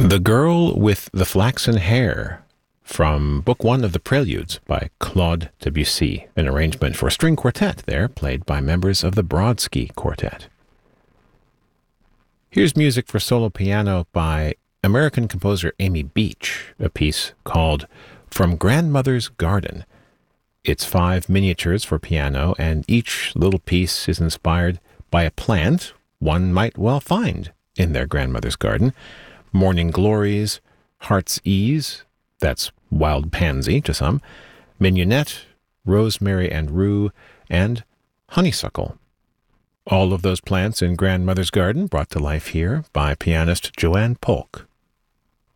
The Girl with the Flaxen Hair from Book 1 of the Preludes by Claude Debussy, an arrangement for string quartet there, played by members of the Brodsky Quartet. Here's music for solo piano by American composer Amy Beach, a piece called From Grandmother's Garden. It's 5 miniatures for piano, and each little piece is inspired by a plant one might well find in their grandmother's garden. Morning Glories, Heart's Ease, that's wild pansy to some, mignonette, rosemary and rue, and honeysuckle. All of those plants in grandmother's garden brought to life here by pianist Joanne Polk.